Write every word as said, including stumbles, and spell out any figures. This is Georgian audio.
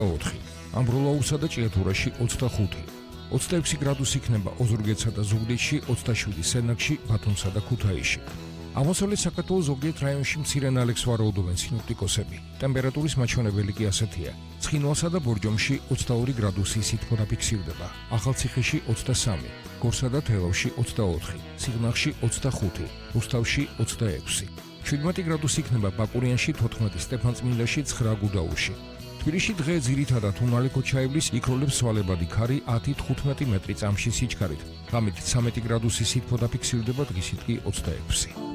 ოთხი, ამბროლაურსა და ჭიათურაში ოცდახუთი, ოცდაექვსი გრადუსი იქნება ოზურგეთსა და ზუგდიდში, ოცდაშვიდი სენაკში, ბათუმსა და ქუთაისში. აღმოსავლეთ საქართველოს ზოგიერთ რაიონში მცირე ნალექს ვარაუდობენ სინოპტიკოსები. ტემპერატურის მაჩვენებელი კი ასეთია: ცხინვალსა და ბორჯომში ოცდაორი გრადუსი სითბო დაფიქსირდება, ახალციხეში ოცდასამი, გორსა და თელავში ოცდაოთხი, სიღნაღში ოცდახუთი, რუსთავში ოცდაექვსი. შვიდმეტი გრადუსი იქნება ბაკურიანში, თოთხმეტი სტეფანწმინდაში, ცხრა გუდაურში. თბილისში დღე ძირითადად უნალექო ჩაივლის, იქროლებს სვალებადი ქარი ათი თხუთმეტი მეტრი წამში სიჩქარით. ღამით ცამეტი გრადუსი სითბო დაფიქსირდება, დღისით კი ოცდაექვსი.